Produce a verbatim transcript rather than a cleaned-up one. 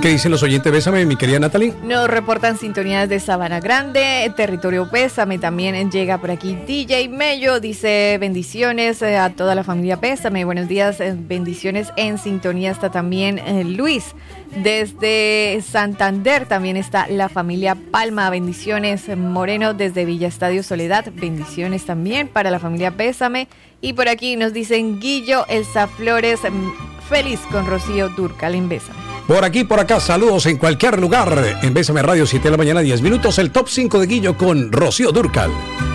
¿Qué dicen los oyentes? Bésame, mi querida Natalie. Nos reportan sintonías de Sabana Grande, Territorio Pésame. También llega por aquí D J Mello. Dice bendiciones a toda la familia Pésame. Buenos días, bendiciones en sintonía. Está también eh, Luis. Desde Santander también está la familia Palma. Bendiciones. Moreno desde Villa Estadio Soledad. Bendiciones también para la familia Pésame. Y por aquí nos dicen Guillo, Elsa Flores, feliz con Rocío Dúrcal en Bésame. Por aquí, por acá, saludos en cualquier lugar. En Bésame Radio, siete de la mañana, diez minutos, el top cinco de Guillo con Rocío Dúrcal.